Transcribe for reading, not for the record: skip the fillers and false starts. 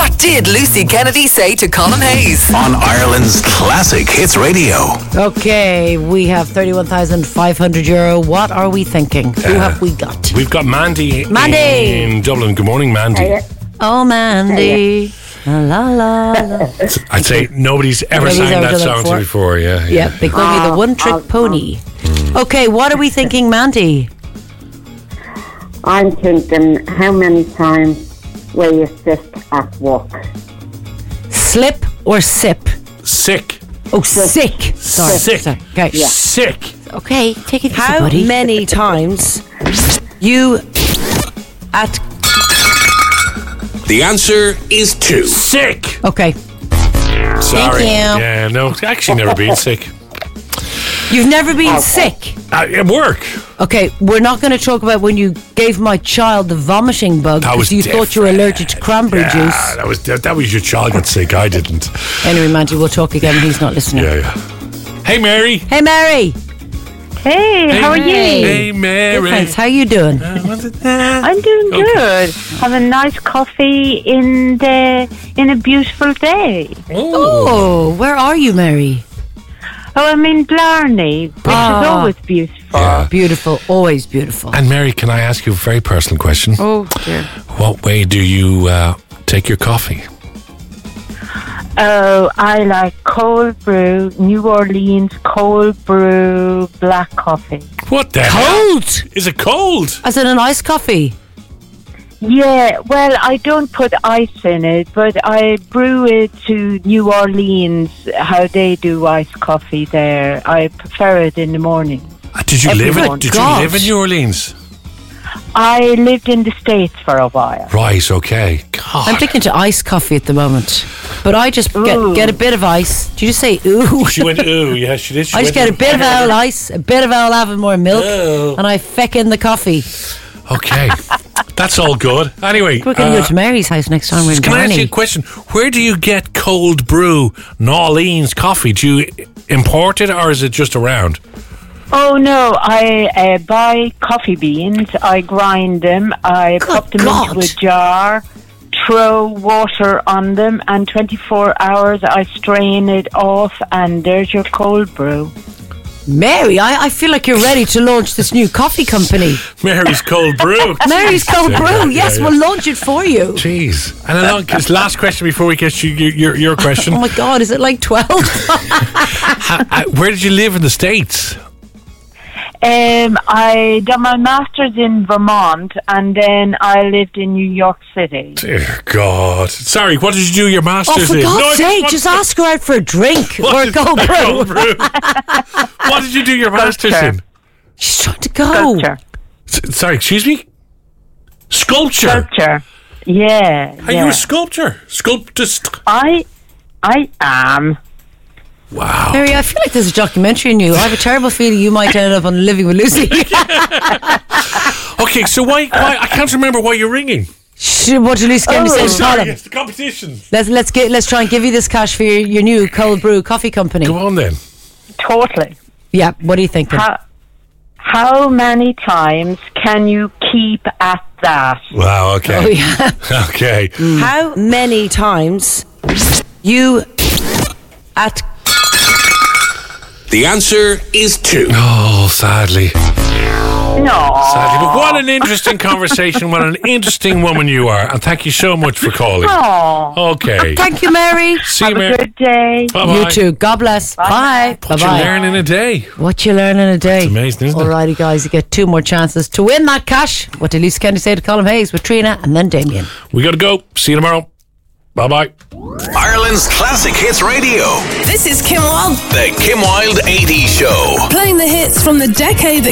What did Lucy Kennedy say to Colin Hayes? On Ireland's Classic Hits Radio. Okay, we have €31,500. What are we thinking? Who have we got? We've got Mandy in Dublin. Good morning, Mandy. Oh, Mandy. La la la. I'd say nobody's ever sang that song to me before. Yeah, they call me the one-trick pony. Okay, what are we thinking, Mandy? I'm thinking, how many times will you sit at work? Slip or sip? Sick. Oh, sick. Sorry. Sick. Okay. Yeah. Sick. Okay, take it easy, How buddy. many times You at... The answer is 2. Sick. Okay. Sorry. you. Yeah, no, actually never been sick. You've never been sick? At work. Okay, we're not going to talk about when you gave my child the vomiting bug That was because you thought you were allergic to cranberry juice. That was your child got sick. I didn't. Anyway, Mandy, we'll talk again. He's not listening. Yeah. Hey, Mary. Hey, Mary. Hey, how are you? Hey, Mary. Good, thanks. How you doing? I'm doing good. Have a nice coffee in a beautiful day. Oh, where are you, Mary? Oh, I'm in Blarney, which is always beautiful. Yeah. Beautiful, always beautiful. And Mary, can I ask you a very personal question? Oh, dear. What way do you take your coffee? Oh, I like cold brew, New Orleans cold brew black coffee. What the Cold? hell? Is it cold? As in an iced coffee? Yeah, well, I don't put ice in it, but I brew it to New Orleans, how they do iced coffee there. I prefer it in the morning. Did you live Everyone. in New Orleans? I lived in the States for a while. Right, okay. God. I'm thinking to iced coffee at the moment. But I just get a bit of ice. Did you just say ooh? She went ooh, yeah, she did. I just get a bit of owl ice, a bit of owl having more milk, and I feck in the coffee. Okay. That's all good. Anyway. We're going to go to Mary's house next time we're in Can I ask you a Blarney. question? Where do you get cold brew New Orleans coffee? Do you import it or is it just around? Oh, no, I buy coffee beans, I grind them, I pop them into a jar, throw water on them, and 24 hours I strain it off, and there's your cold brew. Mary, I feel like you're ready to launch this new coffee company. Mary's Cold Brew. Mary's Cold Brew. Yes, we'll launch it for you. Jeez. And this last question before we get to your question. Oh my God, is it like 12? Where did you live in the States? I done my master's in Vermont, and then I lived in New York City. Dear God. Sorry, what did you do your master's For in? God's sake, just ask her out for a drink or a cold brew. What did you do your master's in? She's trying to go. Sculpture. Sorry, excuse me? Sculpture. Sculpture. Yeah. Are you a sculptor? Sculptist? I am. Wow. Mary, I feel like there's a documentary on you. I have a terrible feeling you might end up on Living with Lucy. Okay, so why I can't remember why you're ringing. What did Lucy Kennedy say to Sorry, Colin? it's the competition. Let's try and give you this cash for your new cold brew coffee company. Go on then. Totally. Yeah, what are you thinking? How many times can you keep at that? Wow, okay. Oh yeah. Okay. How many times You at The answer is 2. Oh, sadly. No. Sadly. But what an interesting conversation. What an interesting woman you are. And thank you so much for calling. Oh. Okay. Thank you, Mary. See you, Have a Mary. good day. Bye-bye. You too. God bless. Bye. What you Bye-bye. learn in a day. What you learn in a day. It's amazing, isn't it? Alrighty, guys, you get 2 more chances to win that cash. What did Lucy Kennedy say to Colin Hayes with Trina and then Damien? We got to go. See you tomorrow. Bye-bye. Ireland's Classic Hits Radio. This is Kim Wilde, The Kim Wilde 80s Show. playing the hits from the decade that